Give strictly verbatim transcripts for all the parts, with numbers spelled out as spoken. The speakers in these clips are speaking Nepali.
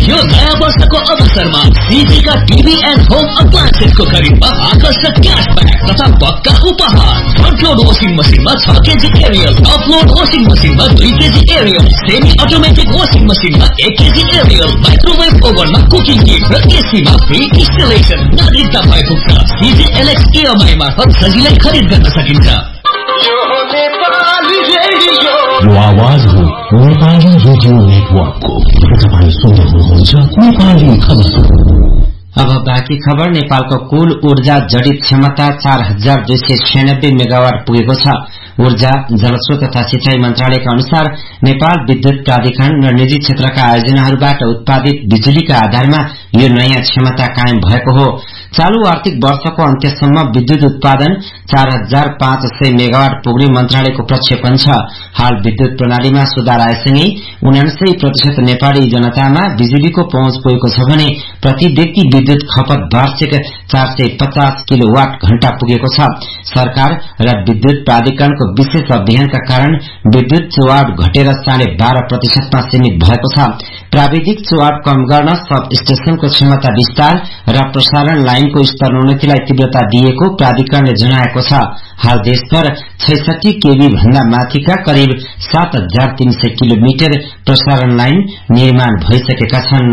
यो नयाँ वर्षको अवसरमा सीजीका टिभी एन्ड होम अप्लायन्सेसको खरिदमा आकर्षक क्यासब्याक तथा पक्का उपहार। फ्रन्ट लोड वासिङ मसिनमा छ KG Ariel, top load washing मसिनमा दुई KG Ariel, semi automatic washing मसिनमा एक केजी एरियल, माइक्रोवेभ ओभनमा कुकिङ किट र एसीमा फ्री इन्स्टलेसन। नागरिकता भएको छ सीजी एलएक्स इएमआई मार्फत सजिलै खरिद गर्न सकिन्छ। यो आवाज हो नेपाली रेडियो नेटवर्कको। तपाईँ सुन्दै हुनुहुन्छ नेपाली खबर। अब बाँकी खबर। नेपालको कुल ऊर्जा जडित क्षमता चार हजार दुई सय छयानब्बे मेगावाट पुगेको छ। ऊर्जा जलस्रोत तथा सिंचाई मन्त्रालयका अनुसार नेपाल विद्युत प्राधिकरण र निजी क्षेत्रका आयोजनाहरूबाट उत्पादित बिजुलीका आधारमा यो नयाँ क्षमता कायम भएको हो। चालू आर्थिक वर्षको अन्त्यसम्म विद्युत उत्पादन चार हजार पाँच सय मेगावाट पुग्ने मन्त्रालयको प्रक्षेपण छ। हाल विद्युत प्रणालीमा सुधार आएसँगै उनासय प्रतिशत नेपाली जनतामा बिजुलीको पहुँच पुगेको छ भने प्रति व्यक्ति विद्युत खपत वार्षिक चार सय पचास किलोवाट घण्टा पुगेको छ। सरकार र विद्युत प्राधिकरणको विशेष अभियानका कारण विद्युत चुहाव घटेर साढे बाह्र प्रतिशतमा सीमित भएको छ। प्राविधिक चुहाव कम गर्न सब स्टेशनको क्षमता विस्तार र प्रसारण लाइनको स्तरोन्नतिलाई तीव्रता दिएको प्राधिकरणले जनाएको छ। हाल देशभर छैसठी केबी भन्दा माथिका करिब सात हजार तीन सय किलोमिटर प्रसारण लाइन निर्माण भइसकेका छन्।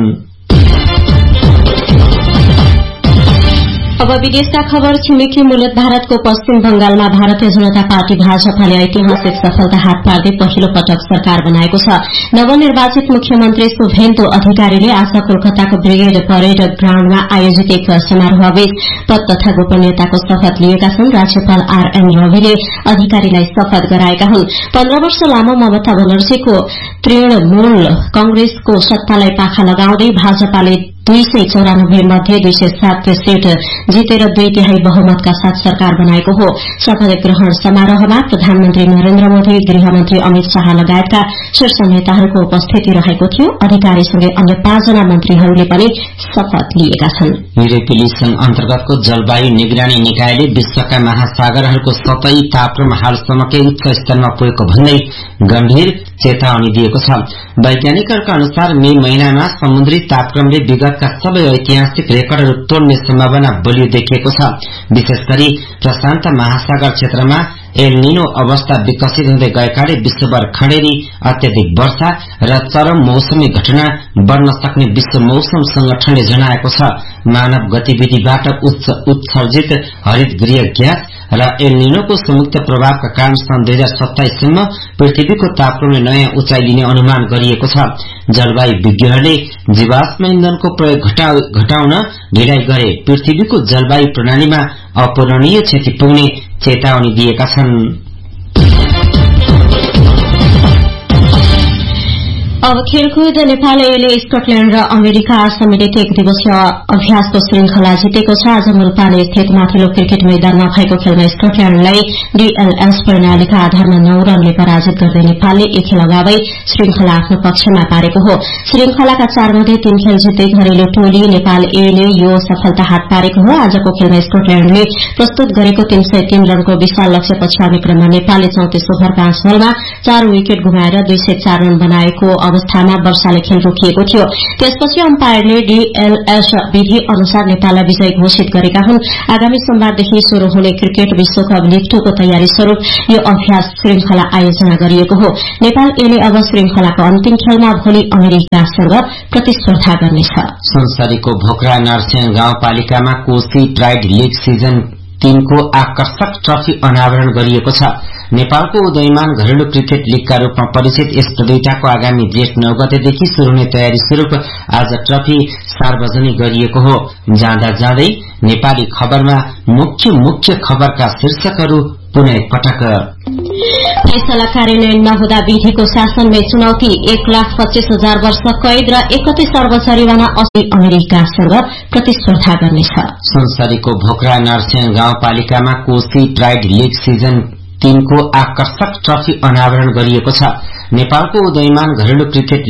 अब विदेशका खबर। छिमेकी मुलुक भारतको पश्चिम बंगालमा भारतीय जनता पार्टी भाजपाले ऐतिहासिक सफलता हात पार्दै पहिलो पटक सरकार बनाएको छ। नवनिर्वाचित मुख्यमन्त्री शुभेन्दु अधिकारीले आज कोलकाताको ब्रिगेड परेड ग्राउण्डमा आयोजित एक समारोहबीच पद तथा गोपनीयताको शपथ लिएका छन्। राज्यपाल आरएन रविले अधिकारीलाई शपथ गराएका हुन्। पन्ध्र वर्ष लामो ममता बनर्जीको तृणमूल कंग्रेसको सत्तालाई पाखा लगाउँदै भाजपाले दुई सय चौरानब्बे मध्ये दुई सय सात सीट जितेर दुई तिहाई बहुमतका साथ सरकार बनाएको हो। शपथ ग्रहण समारोहमा प्रधानमन्त्री नरेन्द्र मोदी, गृहमन्त्री अमित शाह लगायतका शीर्ष नेताहरूको उपस्थिति रहेको थियो। अधिकारीसँगै अन्य पाँचजना मन्त्रीहरूले पनि शपथ लिएका छन्। युरोपेली संघ अन्तर्गतको जलवायु निगरानी निकायले विश्वका महासागरहरूको सतही तापक्रम हालसम्मकै उच्च स्तरमा पुगेको भन्दै गम्भीर चेतावनी दिएको छ। वैज्ञानिकहरूका अनुसार मे महिनामा समुद्री तापक्रमले विगतका सबै ऐतिहासिक रेकर्डहरू तोड्ने सम्भावना बलियो देखिएको छ। विशेष गरी प्रशान्त महासागर क्षेत्रमा एल निनो अवस्था विकसित हुँदै गएकाले विश्वभर खडेरी, अत्याधिक वर्षा र चरम मौसमी घटना बढ्न सक्ने विश्व मौसम संगठनले जनाएको छ। मानव गतिविधिबाट उत्सर्जित हरित गृह ग्यास र एल निनोको संयुक्त प्रभावका कारण सन् दुई हजार सत्ताइससम्म पृथ्वीको तापक्रमले नयाँ उचाइ लिने अनुमान गरिएको छ। जलवायु विज्ञहरूले जीवाश्म इन्धनको प्रयोग घटाउन ढिलाइ गरे पृथ्वीको जलवायु प्रणालीमा अपूरणीय क्षति पुग्ने चेतावनी दिएका छन्। अब खेलकुद। नेपाल एले स्कटल्याण्ड र अमेरिका सम्मिलित एक दिवसीय अभ्यासको श्रृंखला जितेको छ। आज मुलपाने स्थित माथिल्लो क्रिकेट मैदानमा भएको खेलमा स्कटल्याण्डलाई डीएलएस प्रणालीका आधारमा नौ रनले पराजित गर्दै नेपालले एक खेल अगावै श्रृंखला आफ्नो पक्षमा पारेको हो। श्रृंखलाका चार मध्ये तीन खेल जित्दै घरेलु टोली नेपाल एले यो सफलता हात पारेको हो। आजको खेलमा स्कटल्याण्डले प्रस्तुत गरेको तीन सय तीन रनको विशाल लक्ष्य पछ्याउने क्रममा नेपालले चौतिस ओभर पाँच बलमा चार विकेट गुमाएर दुई सय चार रन बनाएको अवस्थामा वर्षाले खेल रोकिएको थियो। त्यसपछि अम्पायरले डीएलएस विधि अनुसार नेपाललाई विजयी घोषित गरेका हुन्। आगामी सोमबारदेखि शुरू हुने क्रिकेट विश्वकप लीग टूको तयारी स्वरूप यो अभ्यास श्रृंखला आयोजना गरिएको हो। नेपाल एले अब श्रृंखलाको अन्तिम खेलमा भोलि अमेरिकासँग प्रतिस्पर्धा गर्नेछ। संसारीको भोकरा नरसिंह गाउँपालिकामा कोशी ट्राइड लीग सिजन तीनको आकर्षक ट्रफी अनावरण गरिएको छ। नेपालको उदयमान घरेलु क्रिकेट लीगका रूपमा परिचित यस प्रतियोगिताको आगामी जेठ नौ गतेदेखि शुरू हुने तयारी स्वरूप आज ट्रफी सार्वजनिक गरिएको हो। जाँदा जाँदै नेपाली खबरमा मुख्य मुख्य खबरका शीर्षकहरू पुनः पटक। फैसला कार्यान्वयन नहुँदा विधिको शासनमै चुनौती, एक लाख पच्चीस हजार वर्ष कैद र एकतीस अर्ब जरिवाना अस्सी अमेरिकासँग प्रतिस्पर्धा गर्नेछ। संसारीको भोकरा नरसिंह गाउँपालिकामा कोशी ट्राइड लीग सिजन तीनको आकर्षक ट्रफी अनावरण गरिएको छ। नेपालको उदयमान घरेलु क्रिकेट